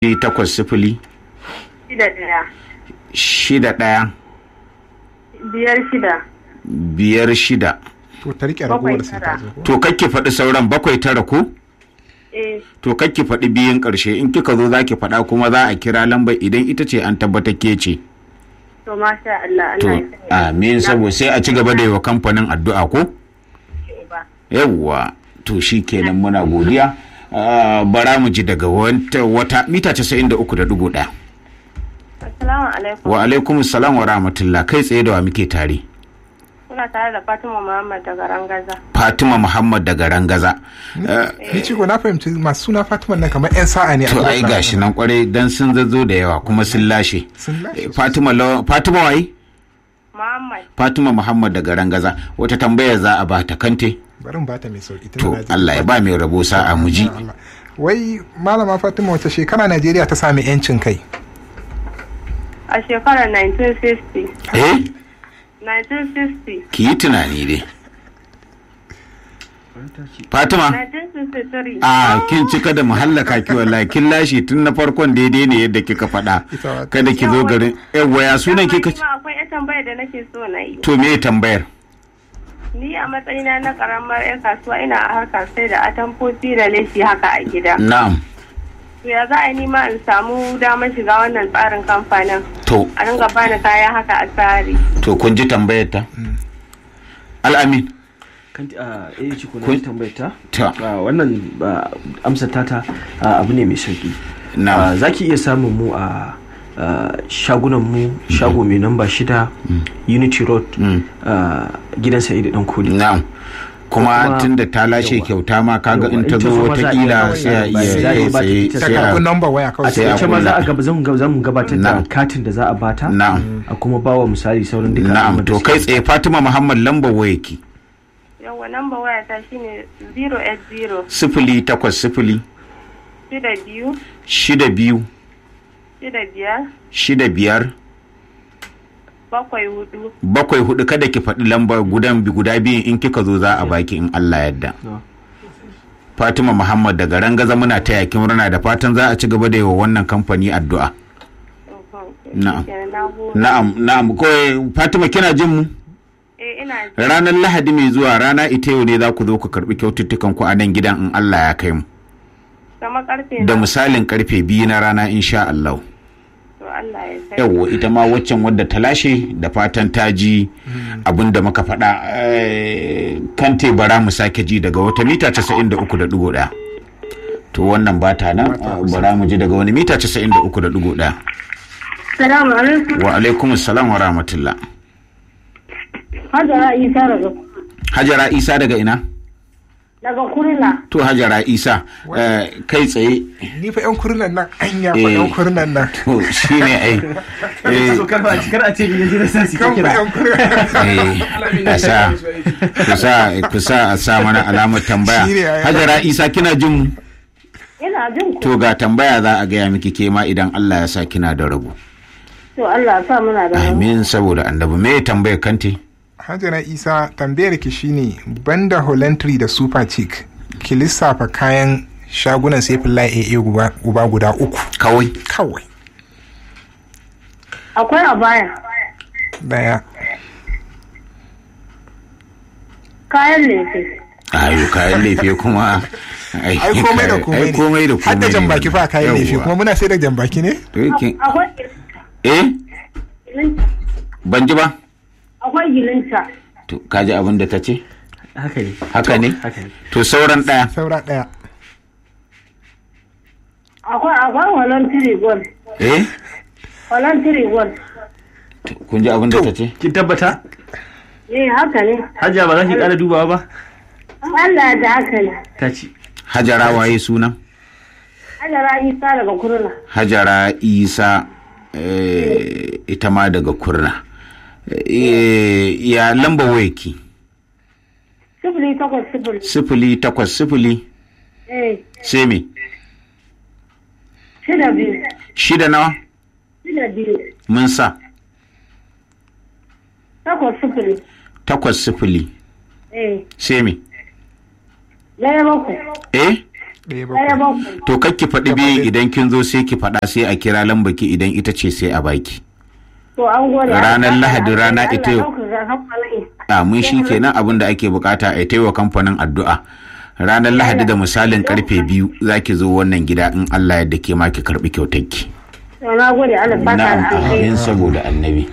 takwas sifili 61 61 56 to ta rike ragowar sai ta zo. to kake faɗi sauran 7 ko to kake faɗi biyun ƙarshe in kika zo zaki faɗa kuma za a kira lambar idan ita ce an tabbatar ke ce to masha Allah to Allah ya amin saboda sai a ci gaba da yi wa kamfanin addu'a ko yawwa to shi kenan muna godiya. Bara mu ji daga wata mita 93.1. Assalamu alaikum. Wa alaikum salam wa rahmatullah. Kai tsaye da wa muke tare? Kuna tare da Fatima Muhammad daga Rangaza. Fatima Muhammad daga Rangaza. Ni ce ko na fahimci masu suna Fatima nan kamar 'yan sa'a ne. To ai gashi nan kwarai dan sun zazzo da yawa kuma sun lashe. Fatima waye? Muhammad. Fatima Muhammad daga Rangaza. Wata tambaya za a ba ta kante? Barin ba ta mai sauki. To Allah ya ba mai rabo sa'a mu ji. Wai malama Fatima wace shekara Najeriya ta sami 'yancin kai? A shekarar 1960. 1960. Ki yi tunani dai. Fatima? 1963. Kin cika da muhallaka ki wallahi kin lashe tun na farkon daidai ne yadda kika faɗa. Kada ki zo garin. Yawwa ya sunan kika ce? Akwai ƴan tambayar da nake so na yi. To me tambayar? Ni a matsayina na karamar 'yan kasuwa ina a harkar sai da atamfofi da leshi haka a gida. Na'am. To ya za a nima in samu damar shiga wannan tsarin kamfanin? To. A ringa bani kaya haka a tsari. To kun ji tambayar ta? Al'amin. ci ko na tambayar ta? Ta. Wannan amsar tata abu ne mai sauki. Na'am. Zaki iya samun mu a shagunan mu shago mai namba 6 Unity Road gidan Sa'idu Dan Koli. Na'am. Kuma tunda ta lashe kyauta ma kaga in ta zo watakila sai a iya tsaye sai a number waya kawai. A cikin ma za a mu gabatar da katin da za a bata. Na'am. A kuma bawa misali sauran duka. Na'am to kai tsaye Fatima Muhammad lambar wayarki. Yawa lambar waya ta shine 080 080 62 62 65 bakwai hudu kada ki faɗi lambar guda biyun in kika zo za a baki in Allah yadda. Fatima Muhammad daga Rangaza muna taya ki murna da fatan za a ci gaba da yi wa wannan kamfani addu'a. Na'am ko Fatima kina jin mu? Ina ranar Lahadi mai zuwa rana ita yau ne za ku zo ku karbi kyaututtukan ku a nan gidan in Allah ya kai mu. Da misalin karfe 2 na rana insha Allah. Yawwa ita ma waccan wadda ta lashe da fatan ta ji abin da muka faɗa kante bara mu sake ji daga wata mita 93.1. To wannan ba ta nan bara mu ji daga wani mita 93.1. Assalamu alaikum. Wa alaikum assalam wa rahmatullah. Hajara Isa daga ina? Daga Kurna. To Hajara Isa kai tsaye. Ni fa yan kurnan nan anya fa yan kurnan nan. To shine ai. So kar a ce ni da sai Kan fa yan kurnan. kusa a sa mana alamar tambaya. Hajara Isa kina jin mu? Ina jin ku. To ga tambaya za a gaya miki ke ma idan Allah ya sa kina da rabo. To Allah ya sa muna da rabo. Amin saboda annabi me tambayar kanti? Hajara Isa tambayar ki shine banda Holentry da Super Chic ki lissafa kayan shagunan Saifullahi AA guba guda 3 kawai. Akwai a baya. Daya. Kayan lefe. Ayo kayan lefe kuma ai komai da komai ne. Har da jambaki fa kayan lefe kuma muna sai da jambaki ne? Akwai ban ji ba? Akwai gilinta. To kaji abin da ta ce? Haka ne. To sauran daya. Akwai Holentry Gold. Holentry Gold. Kun ji abin da ta ce? Kin tabbata? Haka ne. Hajiya ba za ki ƙara dubawa ba? Allah da haka ne. Ta ce. Hajara waye sunan? Hajara Isa daga Kurna. Hajara Isa ita ma daga Kurna. Ya lamba wayaki? 080 sai me? 6 nawa? 6 mun sa 8 0 sai me? 1 7 to kakki faɗi biyu idan kin zo sai ki faɗa sai a kira lambaki idan ita ce sai a baki. Ranar Lahadi rana ita yau. Mun shi kenan abin da ake bukata a taiwa kamfanin addu'a. Ranar Lahadi da misalin karfe 2 za ki zo wannan gida in Allah yadda ke ma ki karɓi kyautarki. Na gode Allah saka alheri saboda annabi.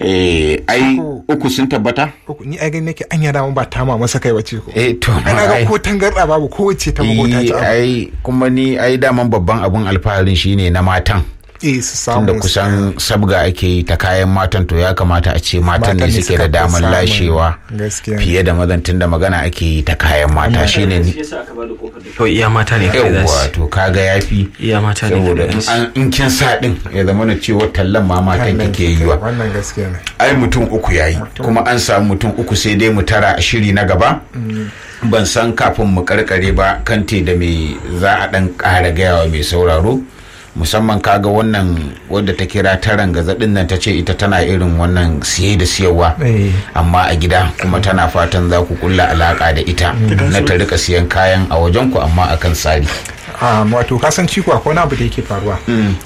Ai uku sun tabbata? Ni ai gani nake an yada mun ba tama masa kai wace ko. To ana ga ko tangarda babu ko wace ta magota ta. Ai kuma ni ai daman babban abun alfaharin shine na matan. Su samu tunda kusan sabga ake yi ta kayan matan to ya kamata a ce matan ne suke da damar lashewa fiye da mazan tunda magana ake yi ta kayan mata shine to iya mata ne kai zasu to kaga yafi iya mata ne saboda in kin sa din ya zama na cewa tallan ma matan kike yi wa wannan gaskiya ne ai mutum uku yayi kuma an samu mutum uku sai dai mu tara a shiri na gaba ban san kafin mu karkare ba kante da me za a dan ƙara gayawa mai sauraro musamman kaga wannan wadda ta kira ta rangaza din nan ta ce ita tana irin wannan siye da siyarwa amma a gida kuma tana fatan za ku kulla alaka da ita na ta rika siyan kayan a wajen ku amma akan tsari. Wato kasanci ko akwai wani abu da yake faruwa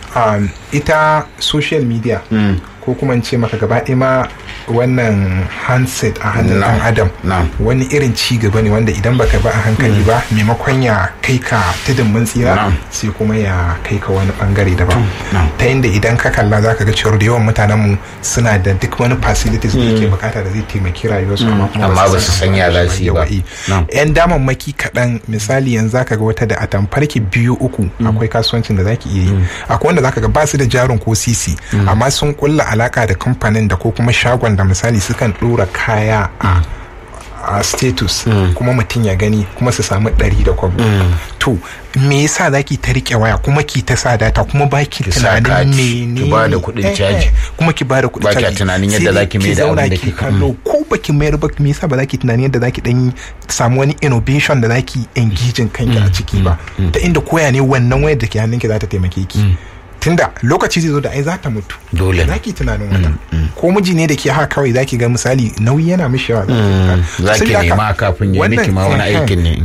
ita social media ko kuma ce maka gaba ɗaya ma wannan handset a hannun ɗan adam wani irin ci gaba ne wanda idan baka ba a hankali ba maimakon ya kai ka tudun mun tsira sai kuma ya kai ka wani bangare daban ta inda idan ka kalla zaka ga cewa da yawan mutanen mu suna da duk wani facilities da yake bukata da zai taimaki rayuwarsu amma ba su san ya za su yi ba. Yan damammaki kaɗan misali yanzu zaka ga wata da atamfarki 2-3 akwai kasuwancin da zaki iya yi akwai wanda zaka ga ba su da jarin ko sisi amma sun kulla alaka da kamfanin da ko kuma shagon da misali sukan dora kaya a status kuma mutum ya gani kuma su samu 100 da kwabo to me yasa zaki ta rike waya kuma ki ta sa data kuma baki tunanin menene ki ba da kudin caji kuma ki ba da kudin caji baki tunanin yadda zaki mai da abin da ki kallo ko baki mayar ba me yasa ba zaki tunanin yadda zaki dan samu wani innovation da zaki engaging kanki a ciki ba ta inda koya ne wannan wayar da ke hannunki za ta taimake ki tunda lokaci zai zo da ai za ta mutu dole zaki tunanin wannan ko miji ne da ke haka kawai zaki ga misali nauyi yana mishi yawa zaki nema kafin ya miki ma wani aikin ne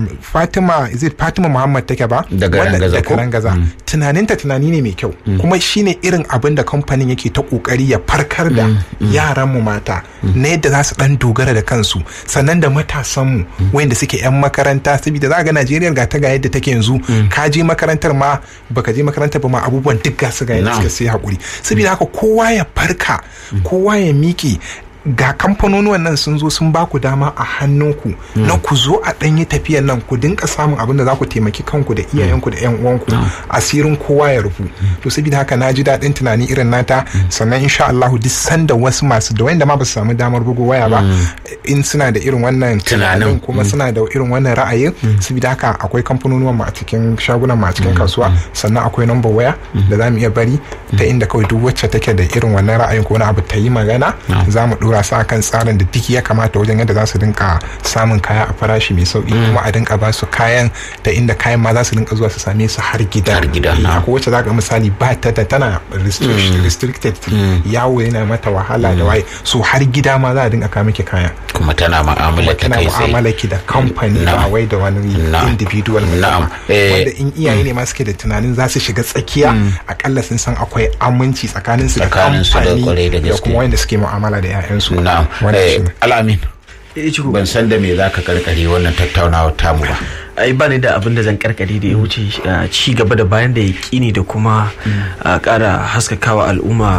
Fatima Muhammad take ba daga Rangaza tunaninta tunani ne mai kyau kuma shine irin abin da kamfanin yake ta kokari ya farkar da yaran mu mata na yadda za su dan dogara da kansu sannan da matasan mu wanda suke yan makaranta saboda za ga Najeriya ga ta ga yadda take yanzu ka je makarantar ma baka je makarantar ba ma abubuwan duk ga su ga yadda suka sai hakuri saboda haka kowa ya farka kowa ya miƙe ga kamfanonuwan nan sun zo sun baku dama a hannunku na ku zo a ɗanyi tafiyan nan ku dinka samun abin da za ku taimaki kanku da iyayenku da 'yan uwanku asirin kowa ya rufu to saboda haka na ji daɗin tunani irin nata sannan insha Allah duk sanda wasu masu da wanda ma ba su samu damar bugu waya ba in suna da irin wannan tunanin kuma suna da irin wannan ra'ayin saboda haka akwai kamfanonuwan mu a cikin shagunan mu a cikin kasuwa sannan akwai number waya da za mu iya bari ta inda kawai duk wacce take da irin wannan ra'ayin ko wani abu ta yi magana za mu dora sa kan tsarin da duk ya kamata wajen yadda za su dinka samun kaya a farashi mai sauki kuma a dinka ba su kayan da inda kayan ma za su dinka zuwa su same su har gida ko wacce za ka misali ba ta da tana restricted yawo yana mata wahala da waye so har gida ma za a dinka kawo miki kaya kuma tana mu'amala ta kai sai mu'amala ki da kamfani ba wai da wani individual wanda in iyaye ne ma suke da tunanin za su shiga tsakiya akalla sun san akwai aminci tsakanin su da kamfani da kuma wanda suke mu'amala da 'ya'yansu. Na'am. Alamin. Ban san da me za ka karkare wannan tattaunawar tamu ba. Ai ba ni da abin da zan karkare da ya wuce ci gaba da bayan da yaƙini da kuma ƙara haskakawa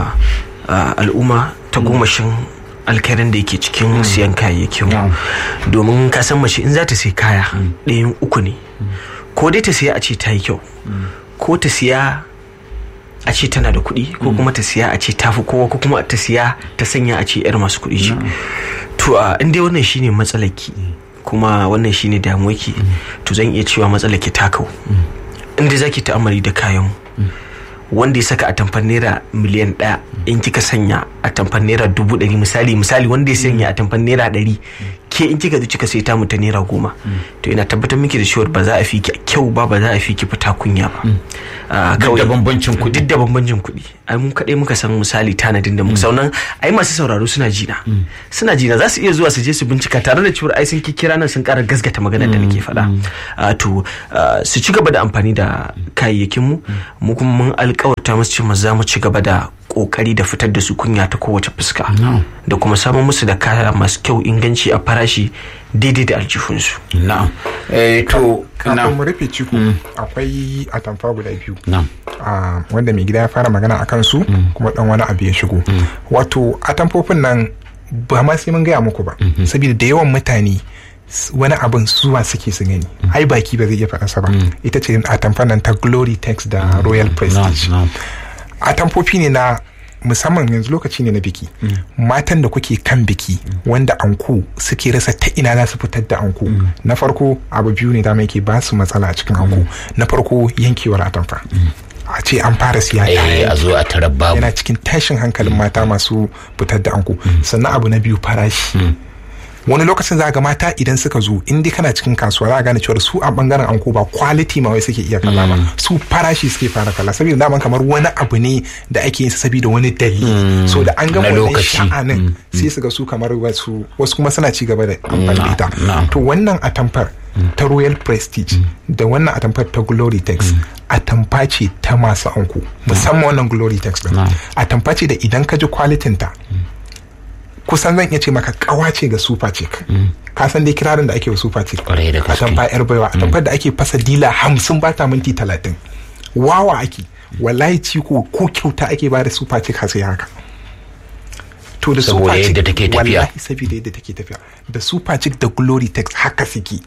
al'umma ta gomashin alkhairin da yake cikin siyan kayayyakin domin ka san mace in za ta sai kaya ɗayan uku ne ko dai ta siya a ce ta yi kyau ko ta siya a ce tana da kuɗi ko kuma ta siya a ce ta fi kowa ko kuma ta siya ta sanya a ce 'yar masu kuɗi ce to in dai wannan shine matsalaki kuma wannan shine damuwarki to zan iya cewa matsalaki ta kau inda zaki ta'amari da kayan wanda ya saka a tamfar naira miliyan 1 in kika sanya a tamfar naira 100,000 misali wanda ya sanya a tamfar naira 100 ke in kika ji kika sai ta mu ta naira 10 to ina tabbatar miki da cewa ba za a fi ki kyau ba za a fi ki fita kunya ba kawai da bambancin kuɗi duk da bambancin kuɗi ai mun kaɗai muka san misali tanadin da muka saunan ai masu sauraro suna jina za su iya zuwa su je su bincika tare da cewa ai sun kira nan sun ƙara gasgata maganar da nake faɗa to su ci gaba da amfani da kayayyakin mu kuma mun alƙawarta musu cewa za mu ci gaba da kokari da fitar da su kunya ta kowace fuska da kuma samun musu da kaya masu kyau inganci a farashi daidai da aljihunsu. Na'am. To kafin mu rufe ciko akwai atamfa guda biyu. Wanda mai gida ya fara magana akan su kuma dan wani abu ya shigo. Wato atamfofin nan ba ma sai mun gaya muku ba saboda da yawan mutane wani abin zuwa suke su gani ai baki ba zai iya faɗa sa ba ita ce atamfan nan ta Glory Tex da Royal Prestige. Atamfofi ne na musamman yanzu lokaci ne na biki matan da kuke kan biki wanda anko suke rasa ta ina za su fitar da anko na farko abu biyu ne dama yake ba su matsala a cikin anko na farko yankewar atamfa a ce an fara siya a zo a tarar babu yana cikin tashin hankalin mata masu fitar da anko sannan abu na biyu farashi wani lokacin za ga mata idan suka zo in dai kana cikin kasuwa za a gane cewa su a bangaren anko ba quality ma wai suke iya kalla ba su farashi suke fara kalla saboda daman kamar wani abu ne da ake yin sa saboda wani dalili so da an ga wannan sha'anin sai su ga su kamar wasu kuma suna ci gaba da amfani da ita to wannan atamfar ta Royal Prestige da wannan atamfar ta Glory Tex atamfa ce ta masu anko musamman wannan Glory Tex din atamfa ce da idan ka ji quality ta kusan zan iya ce maka kawace ga Super Chick ka san dai kirarin da ake wa Super Chick a tamfa yar baiwa a tamfar da ake fasa dila 50 ba ta minti 30 wawa ake wallahi ciko ko kyauta ake ba da Super Chick har sai haka to da Super Chick wallahi saboda yadda take tafiya da Super Chick da Glory Tex haka suke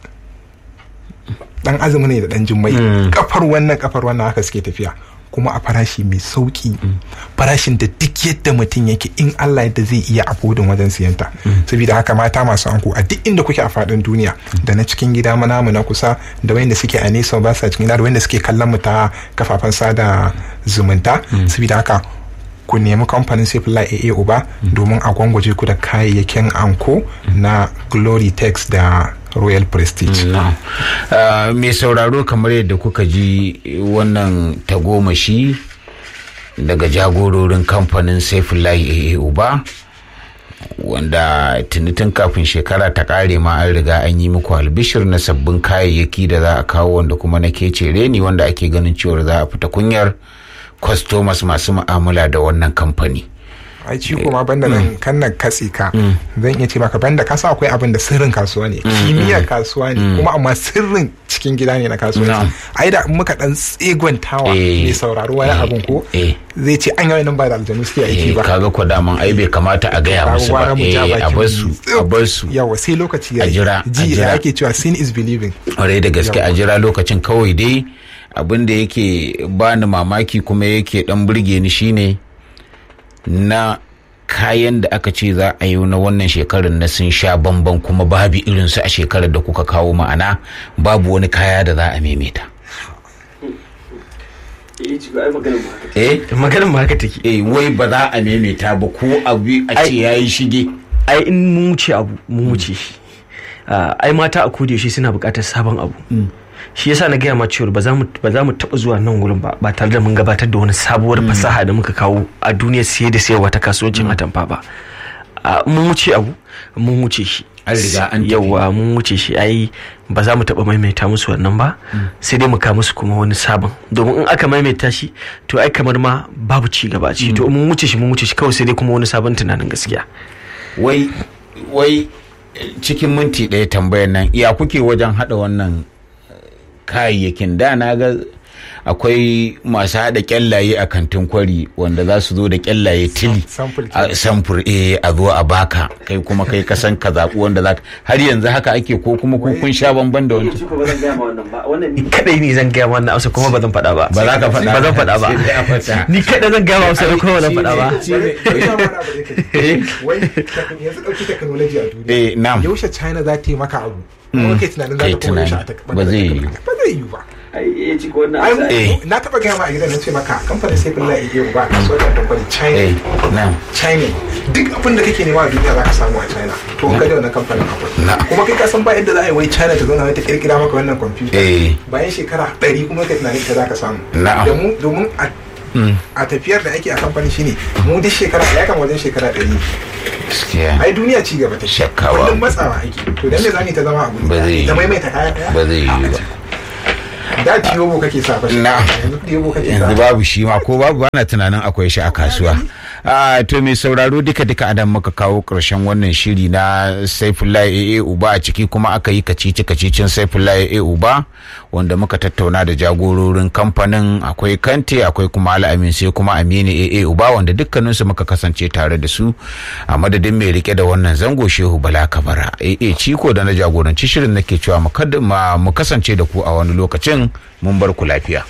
dan azumi ne da dan jimmai kafar wannan haka suke tafiya kuma a farashi mai sauki farashin da duk yadda mutum yake in Allah yadda zai iya afodin wajen siyanta saboda haka mata masu anko a duk inda kuke a fadin duniya da na cikin gida mana mu na kusa da wanda suke a nesa ba sa cikin gida da wanda suke kallon mu ta kafafen sada zumunta saboda haka ku nemi kamfanin Sefullah AA Uba domin a gwangwaje ku da kayayyakin anko na Glory Tex da Royal Prestige. Mai sauraro kamar yadda kuka ji wannan tagomashi daga jagororin kamfanin Sefullah AA Uba wanda tunitin kafin shekara ta kare ma an riga an yi muku albishir na sabbin kayayyaki da za a kawo wanda kuma na kece reni wanda ake ganin cewa za a fita kunyar customers masu mu'amala da wannan kamfani. ai ci kuma banda nan kan nan katse ka zan iya ce maka banda kasa akwai abin da sirrin kasuwa ne kimiyyar kasuwa ne kuma amma sirrin cikin gida ne na kasuwanci ai da muka dan tsegontawa mai sauraro wani abin ko zai ce an yawan nan ba da aljanu suke aiki ba kaga ko daman ai bai kamata a gaya musu ba a bar su yawa sai lokaci ya jira ake cewa sin is believing kwarai da gaske a jira lokacin kawai dai abin da yake bani mamaki kuma yake dan burge ni shine na kayan da aka ce za a yi na wannan shekarar na sun sha bamban kuma babu irinsu a shekarar da kuka kawo ma'ana babu wani kaya da za a maimaita. maganin ma haka take wai ba za a maimaita ba ko abu a ce yayi shige ai in mu wuce abu mu wuce shi ai mata a kodi shi suna buƙatar sabon abu shi yasa na gaya ma cewa ba za mu taɓa zuwa nan wurin ba tare da mun gabatar da wani sabuwar fasaha da muka kawo a duniyar siye da sayarwa ta kasuwancin atamfa ba mun wuce abu mun wuce shi an riga an yawa mun wuce shi ai ba za mu taɓa maimaita musu wannan ba sai dai mu ka musu kuma wani sabon domin in aka maimaita shi to ai kamar ma babu ci gaba ci to mun wuce shi kawai sai dai kuma wani sabon tunanin gaskiya wai cikin minti ɗaya tambayar nan ya kuke wajen haɗa wannan kayayyakin da na ga akwai masu haɗa kyallaye a kantin kwari wanda za su zo da kyallaye tili samfur a zo a baka kai kuma kai kasan ka zaɓi wanda za har yanzu haka ake ko kuma kun sha bamban da wancan wannan ni kadai ne zan gaya wannan Hausa kuma ba zan faɗa ba ba za ka faɗa ba zan faɗa ba ni kadai zan gaya Hausa kuma ba zan faɗa ba wai yanzu dauki technology a duniya yaushe China za ta yi maka abu kuma kai tunanin za ta koya shi a ba zai yi ba ai ci ko wannan na taba gaya ma a gidan na ce maka kamfanin Saifullahi AA Uba kasuwar da kamfanin China duk abin da kake nema a duniya za ka samu a China to ka da wannan kamfanin akwai kuma kai ka san ba yadda za a yi wai China ta zauna ta kirkira maka wannan kwamfuta bayan shekara 100 kuma kai tunanin ta za ka samu domin a tafiyar da ake a kamfanin shine mu duk shekara ya kan wajen shekara 100 ai duniya ci gaba ta shakawa kullum matsawa ake to dan me zani ta zama abu da maimaita kaya ba zai yi ba da tiyobo kake sa fashi yanzu babu shi ma ko babu bana tunanin akwai shi a kasuwa to mai sauraro duka adan muka kawo karshen wannan shiri na Saifullahi AA Uba a ciki kuma aka yi kacicin Saifullahi AA Uba wanda muka tattauna da jagororin kamfanin akwai Kante akwai kuma Al'amin sai kuma Aminu AA Uba wanda dukkaninsu muka kasance tare da su a madadin mai rike da wannan zango Shehu Bala Kabara AA Ciko da na jagoranci shirin nake cewa mu kasance da ku a wani lokacin mun bar ku lafiya.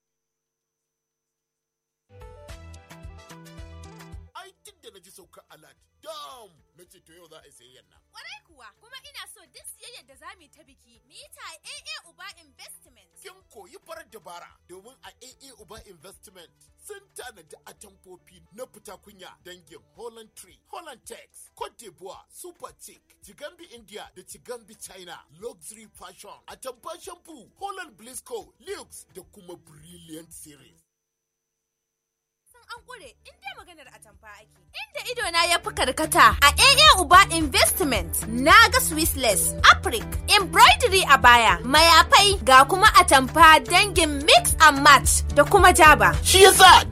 Kwarai kuwa kuma ina so duk siyayyar da za mu yi ta biki mu yi ta a AA Uba Investment. Kin koyi farar dabara domin a AA Uba Investment sun tanadi atamfofi na fita kunya dangin Holland Tree, Holland Tex, Cote d'Ivoire, Super Chic, Chigambi India da Chigambi China, Luxury Fashion, atamfa shampoo, Holland Blisco, Lux da kuma Brilliant Series. An ƙure inda maganar atamfa ake. Inda idona ya fi karkata a AA Uba Investment na ga Swissless, Afrik, embroidery a baya, mayafai ga kuma atamfa dangin mix and match da kuma jaba. Shi yasa